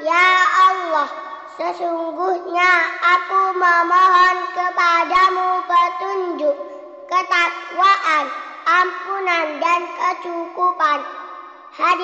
Ya Allah, sesungguhnya aku memohon kepadamu petunjuk, ketakwaan, ampunan dan kecukupan. Hadis